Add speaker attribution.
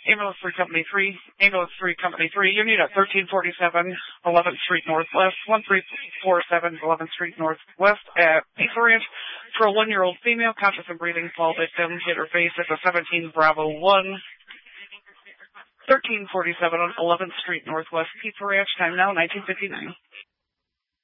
Speaker 1: Ambulance 3 Company 3, Ambulance 3 Company 3, you need at 1347 11th Street Northwest, 1347 11th Street Northwest at Pizza Ranch for a 1-year-old female, conscious and breathing, fall victim, hit her face at the 17 Bravo 1, 1347 on 11th Street Northwest, Pizza Ranch, time now 1959.